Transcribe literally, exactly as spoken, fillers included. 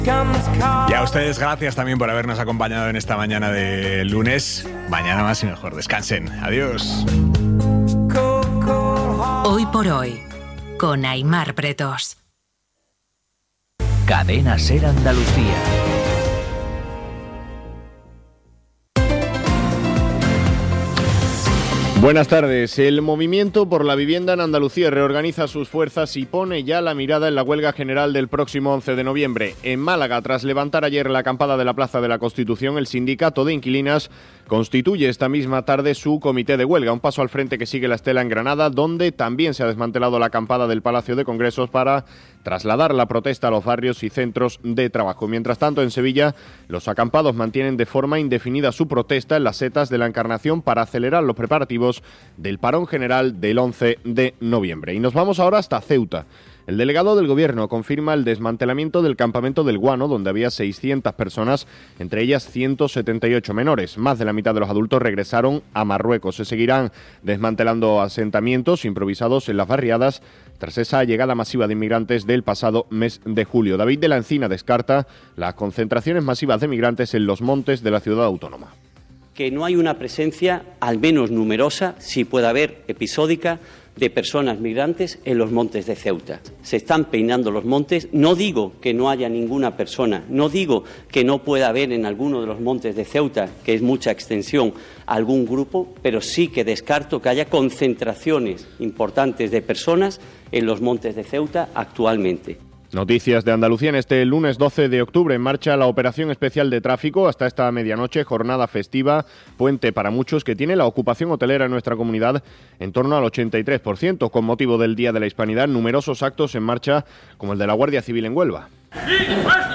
Y a ustedes gracias también por habernos acompañado en esta mañana de lunes. Mañana más y mejor. Descansen. Adiós. Hoy por hoy, con Aimar Pretos. Cadena SER Andalucía. Buenas tardes. El Movimiento por la Vivienda en Andalucía reorganiza sus fuerzas y pone ya la mirada en la huelga general del próximo once de noviembre. En Málaga, tras levantar ayer la acampada de la Plaza de la Constitución, el sindicato de inquilinas constituye esta misma tarde su comité de huelga. Un paso al frente que sigue la estela en Granada, donde también se ha desmantelado la acampada del Palacio de Congresos para trasladar la protesta a los barrios y centros de trabajo. Mientras tanto, en Sevilla, los acampados mantienen de forma indefinida su protesta en las setas de la Encarnación para acelerar los preparativos del parón general del once de noviembre. Y nos vamos ahora hasta Ceuta. El delegado del Gobierno confirma el desmantelamiento del campamento del Guano, donde había seiscientas personas, entre ellas ciento setenta y ocho menores. Más de la mitad de los adultos regresaron a Marruecos. Se seguirán desmantelando asentamientos improvisados en las barriadas tras esa llegada masiva de inmigrantes del pasado mes de julio. David de la Encina descarta las concentraciones masivas de migrantes en los montes de la ciudad autónoma. Que no hay una presencia, al menos numerosa, si puede haber episódica, de personas migrantes en los montes de Ceuta. Se están peinando los montes. No digo que no haya ninguna persona, no digo que no pueda haber en alguno de los montes de Ceuta, que es mucha extensión, algún grupo, pero sí que descarto que haya concentraciones importantes de personas en los montes de Ceuta actualmente. Noticias de Andalucía. En este lunes doce de octubre en marcha la operación especial de tráfico hasta esta medianoche, jornada festiva, puente para muchos, que tiene la ocupación hotelera en nuestra comunidad en torno al ochenta y tres por ciento. Con motivo del Día de la Hispanidad, numerosos actos en marcha como el de la Guardia Civil en Huelva.